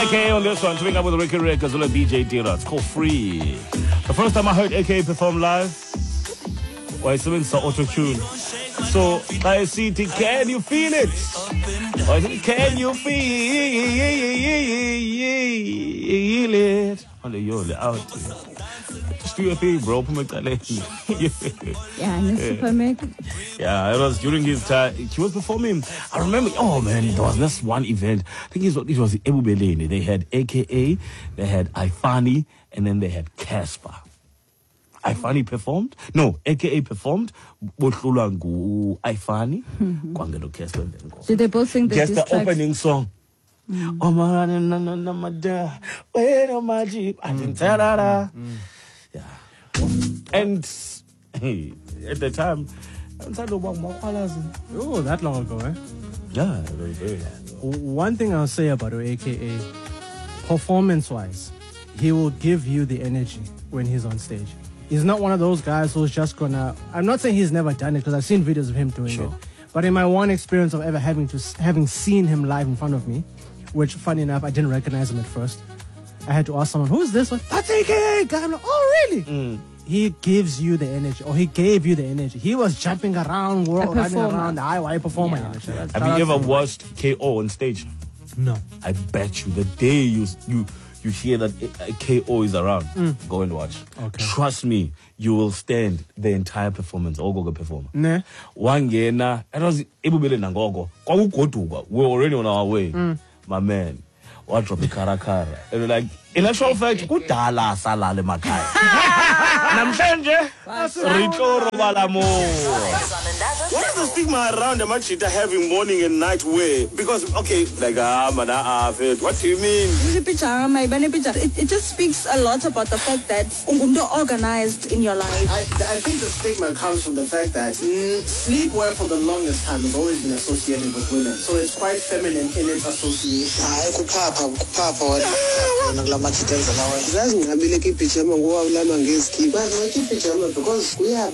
AKA on this one, teaming up with Ricky Rick as well as DJ Dira. It's called Free. The first time I heard AKA perform live, I saw auto-tune. So I see, can you feel it? I said, can you feel it? You're out. Just do your thing, bro. Yeah, it was during his time. He was performing. I remember, oh man, there was this one event. I think it was Ebu Beleni. They had AKA, they had Ifani, and then they had Casper. Ifani performed. No, AKA performed. Ifani. Did they both sing just the opening song? Oh my wait on my Jeep. I didn't tell that. Yeah. And hey, at the time, oh, that long ago, eh? Yeah, very. One thing I'll say about AKA, performance-wise, he will give you the energy when he's on stage. He's not one of those guys who's just gonna... I'm not saying he's never done it, because I've seen videos of him doing it. But in my one experience of ever having seen him live in front of me, which, funny enough, I didn't recognize him at first. I had to ask someone, who's this? That's AKA! I'm like, oh, really? He gives you the energy, or he gave you the energy. He was jumping around, running around, the IY performer. Yeah. Have you ever watched KO on stage? No. I bet you the day you hear that KO is around, go and watch. Okay. Trust me, you will stand the entire performance. Ogogo performer. Ne? Wangena, it was Ebubele Nangogo. We're already on our way. My man. What drop the karakara? And like, in actual fact, kudala salale makai. Namshanje, Ritoro Balamo. What is the stigma around the machita having morning and night wear? Because, okay, like, what do you mean? It just speaks a lot about the fact that you're organized in your life. I think the stigma comes from the fact that sleepwear for the longest time has always been associated with women. So it's quite feminine in its association. Because we have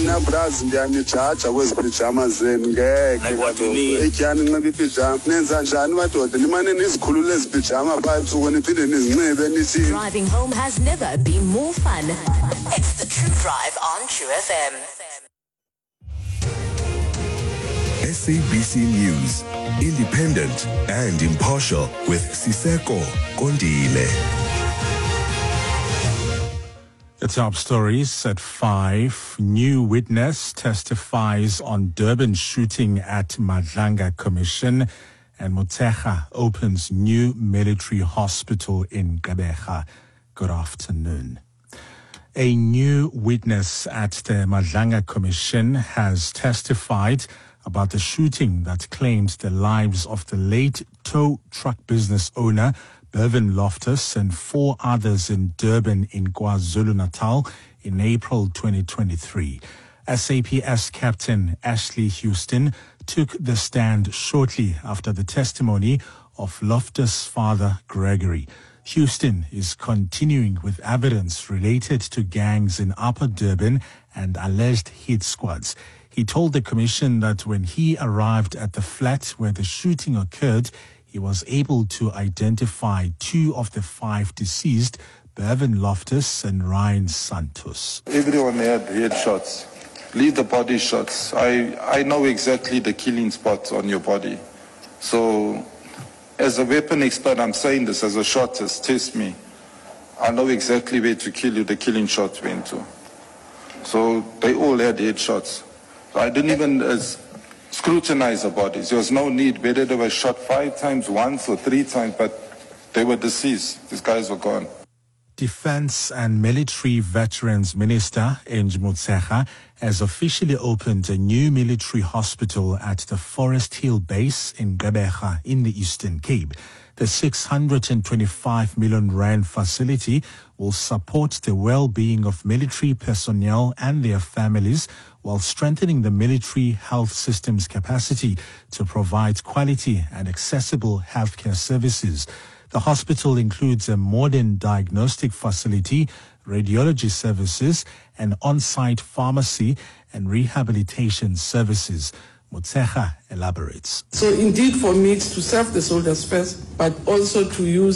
pajamas ngeke etyani nxiba ipijama nenza njani madoda nimane nizikhulule ezipijama phansi ukona iphinde nizinxibe nithi. Driving home has never been more fun. It's the True Drive on True FM. SABC News, independent and impartial with Siseko Kondile. The top stories at 5. New witness testifies on Durban shooting at Madlanga Commission. And Motshekga opens new military hospital in Gqeberha. Good afternoon. A new witness at the Madlanga Commission has testified about the shooting that claimed the lives of the late tow truck business owner Bevan Loftus and 4 others in Durban in KwaZulu-Natal in April 2023. SAPS Captain Ashley Houston took the stand shortly after the testimony of Loftus' father, Gregory. Houston is continuing with evidence related to gangs in Upper Durban and alleged hit squads. He told the commission that when he arrived at the flat where the shooting occurred, he was able to identify 2 of the 5 deceased, Bevan Loftus and Ryan Santos. Everyone had headshots. Leave the body shots. I know exactly the killing spots on your body. So, as a weapon expert, I'm saying this as a shotist, test me. I know exactly where to kill you, the killing shots went to. So, they all had headshots. So I didn't even scrutinize the bodies. There was no need, whether they were shot 5 times, once or 3 times, but they were deceased. These guys were gone. Defense and Military Veterans Minister Ange Motshekga has officially opened a new military hospital at the Forest Hill base in Gqeberha in the Eastern Cape. The 625 million rand facility will support the well-being of military personnel and their families while strengthening the military health system's capacity to provide quality and accessible healthcare services. The hospital includes a modern diagnostic facility, radiology services, an on-site pharmacy, and rehabilitation services. Motshekga elaborates. So indeed for me it's to serve the soldiers first, but also to use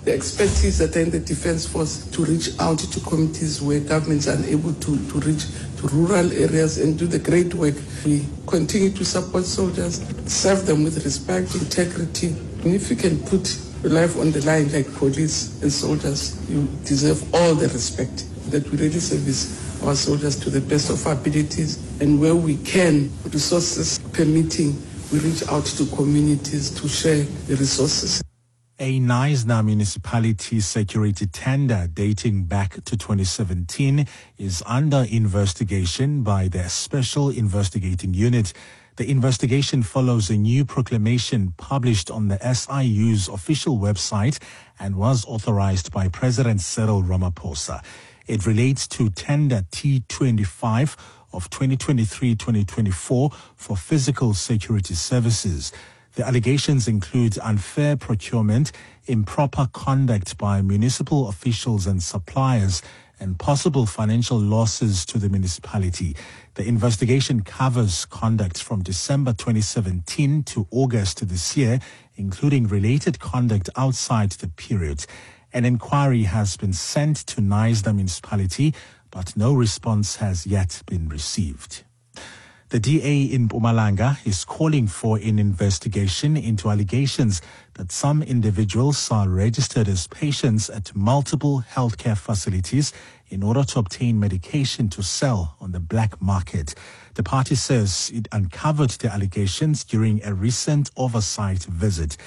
the expertise that are in the Defence Force to reach out to communities where governments are unable to reach to rural areas and do the great work. We continue to support soldiers, serve them with respect, integrity. And if you can put your life on the line like police and soldiers, you deserve all the respect that we really service our soldiers to the best of our abilities. And where we can, resources permitting, we reach out to communities to share the resources. A Knysna municipality security tender dating back to 2017 is under investigation by the Special Investigating Unit. The investigation follows a new proclamation published on the SIU's official website and was authorized by President Cyril Ramaphosa. It relates to tender T25 of 2023-2024 for physical security services. The allegations include unfair procurement, improper conduct by municipal officials and suppliers, and possible financial losses to the municipality. The investigation covers conduct from December 2017 to August this year, including related conduct outside the period. An inquiry has been sent to Knysna municipality, but no response has yet been received. The DA in Mpumalanga is calling for an investigation into allegations that some individuals are registered as patients at multiple healthcare facilities in order to obtain medication to sell on the black market. The party says it uncovered the allegations during a recent oversight visit.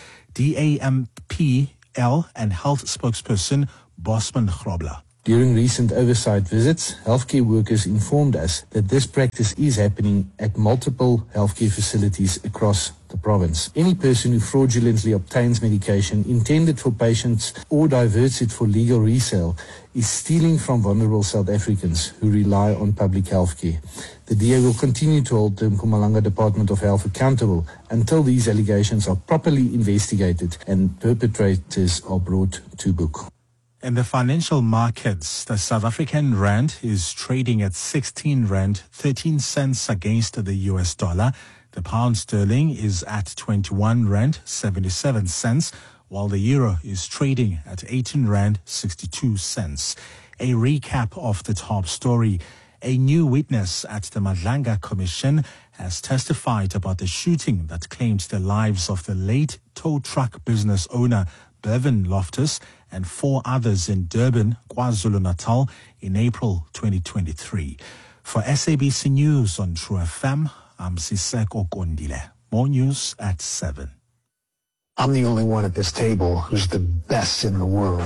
DAMPL and health spokesperson Bosman Grobler. During recent oversight visits, healthcare workers informed us that this practice is happening at multiple healthcare facilities across the province. Any person who fraudulently obtains medication intended for patients or diverts it for legal resale is stealing from vulnerable South Africans who rely on public healthcare. The DA will continue to hold the Mpumalanga Department of Health accountable until these allegations are properly investigated and perpetrators are brought to book. In the financial markets, the South African rand is trading at 16 rand 13 cents against the US dollar. The pound sterling is at 21 rand 77 cents, while the euro is trading at 18 rand 62 cents. A recap of the top story. A new witness at the Madlanga Commission has testified about the shooting that claimed the lives of the late tow truck business owner Bevan Loftus and 4 others in Durban, KwaZulu-Natal in April 2023. For SABC News on True FM, I'm Siseko Kondile. More news at 7. I'm the only one at this table who's the best in the world.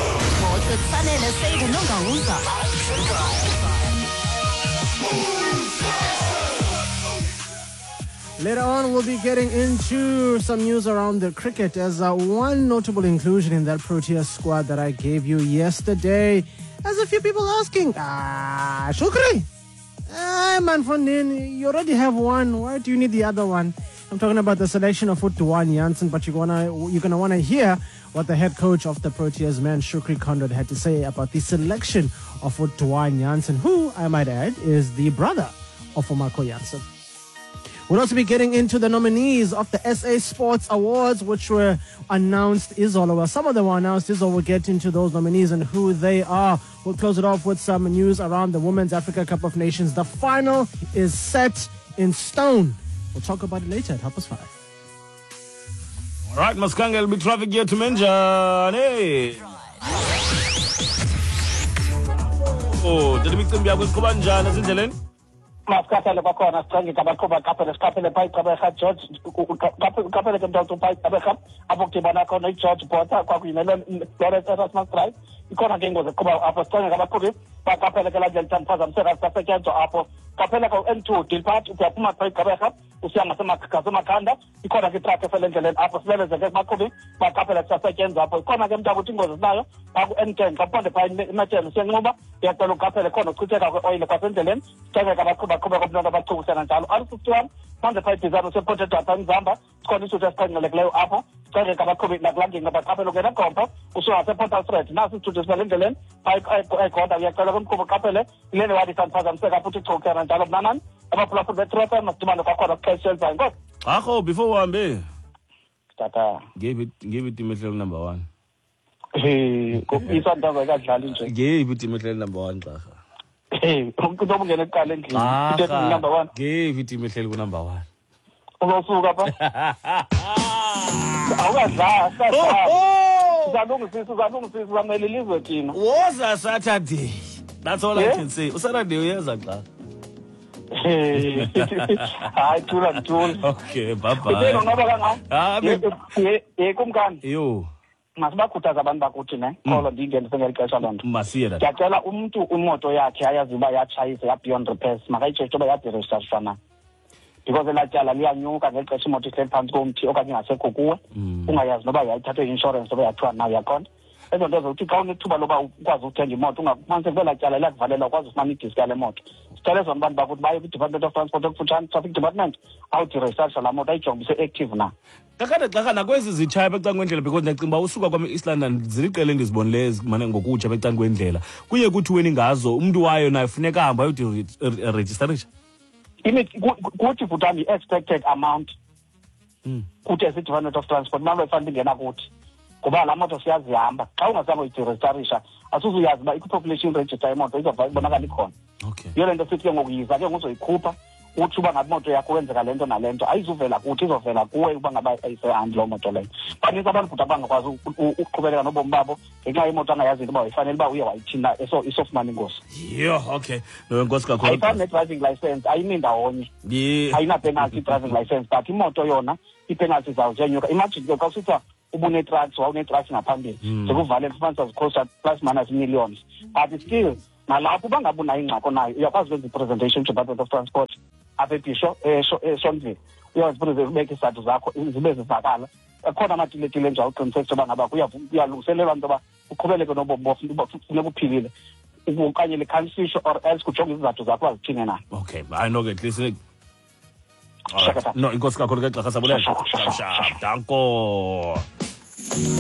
Later on, we'll be getting into some news around the cricket as one notable inclusion in that Proteas squad that I gave you yesterday. As a few people asking, Shukri, man, you already have one. Why do you need the other one? I'm talking about the selection of Duan Jansen, but you're gonna want to hear what the head coach of the Proteas, man, Shukri Conrad, had to say about the selection of Duan Jansen, who, I might add, is the brother of Marco Jansen. We'll also be getting into the nominees of the SA Sports Awards, which were announced. Some of them were announced. We'll get into those nominees and who they are. We'll close it off with some news around the Women's Africa Cup of Nations. The final is set in stone. We'll talk about it later at 5:30. All right, Maskanga, it'll be traffic here to Menjan. Hey. Oh, did we come back with Kubanjan as in Jelen? Maskatele bakhona sicenge ngabaqhuba qaphela siqaphele phayi qabekha George qaphele ke mntu phayi qabekha apho kudibana khona iGeorge Botha kwakunye Lawrence Erasmus Drive ikhona ke ingozi eqhuba apho sicenge ngabaqhubi baqaphele ke la ndlela mphazamiseka sasetyenzwa apho qaphela ke N2 Dilphat uyaphuma phayi qabekha usiya ngasemakhanda ikhona ke truck efele endleleni apho sibeleze ke baqhubi baqaphela sasetyenzwa apho ikhona ke mntu ukuthi ingozi sinayo aku N10 qaphonde phayi ematsheni siyanqoba uyacela uqaphele khona uchitheka kweoil kwasendleleni sicenge ngabaqhuba qhuba komntwana abachukusena njalo R51 manje phayi design usePort Data Mzamba sikhona isithuthi esiqengelekileyo apho sicenge ngabaqhubi nakulangeni ngabaqaphela ukena Gompo usuka ngasePort Alfred nasi isithuthi sibele endleleni phayi eGoda uyacela komqhubi uqaphele ileni wadi sanphazamiseka futhi uchukena njalo mnanani abaphulaphuli beTrofa masidibane kwakhona kuxesha elizayo inkosi Akho before uhambe tata give it imehlelo number 1 Isandaza kadlala nje. Ngeyiphi iteam ehleli number 1 Xarha? Umuntu obungena eqala endlini. Iteam number 1. Ngeyiphi iteam ehleli ku number 1? Uzosuka pha. Awukadlala, uzalungisisa uzamele ilizwe thina. Woza Saturday. That's all I can say. Usaturday uyeza xa. Hayi thula. Okay, bye bye. Ubeka ngoba kangaka? Kumkani. Yo. Masibakhuthaza abantu bakuthi ne. Kholo ndingenise ngelixesha lonto. Masiye that. Ngiyacela umuntu imoto yakhe ayazi uba yatshayisa ya beyond repairs. Makayitshetshe uba yadi register na. Because elatyala liyanyuka ngexesha imoto ihleli phansi komthi okanye ngasekho kuwe. Ungayazi noba yayithathe i-insurance oba yathiwa nayo yakhona. Ezo nto zokuthi xa unethuba loba ukwazi ukuthenga imoto ungafumanise kwela tyala liyakuvalela ukwazi ufumana idiski yale moto. Sicela ezo bantu bakuthi baye kwi-Department of Transport okufutshane, Traffic Department, awudiregistasha laa moto ayijonge ise-active na. Kakade Xarha nakwezi zitshaya becanga kwendlela because ndiyacinga uba usuka kwam e-East London ziliqela endizibonileyo ezimane ngokutsha becanga kwendlela. Kuye kuthi weni ngazo umntu wayo naye funeka ahambe ayodirejistarisha. Kuthi futani i-expected amount kuthi esi-Department of Transport malo efanele ingena kuthi. Ngoba laa moto siyazihamba xa ungazange uyidirejistarisha asuzuyazi uba i-population register yemoto izobonakala ikhona. Yiyo le nto sithi ke ngokuyiza ke nguzoyikhupha uthi uba ngabe imoto yakho wenzeka le nto nale nto ayizuvela kuthi izovela kuwe uba ngaba ayisehandi loo moto leyo. Baninzi abantu futhi abangakwazi ukuqhubeleka nobomi babo ngenxa yemoto angayaziyo uba wayifanele uba uye wayithinda isofumana ingozi. Yho, okay. No, enkosi kakhulu. Ayifani ne-driving license ayimi ndawonye. Ayina-penalty i-driving license but imoto yona ii-penalty zawo ziyenyuka. Imagine ke xa usithiwa ubune-trucks wawune-trucks ngaphambili sekuvalele fumanisa zikhosta plus minus millions but still nalapho bangabe unayo ingxako nayo uyakwazi ukwenza i-presentation to-Department of Transport apha ebhisho eShonville uyazibeka ubeka izizathu zakho zibe zivakala. Akhona amatiletile nje awuqinisekisa uba ngaba kuyalungiselelwa nto yoba uqhubeleke nobomi funeka uphilile okanye likhansisho or else kujonge izizathu zakho azithine na. Okay, I know at least no, inkosi kakhulu ke Xarha sabulela. Danko.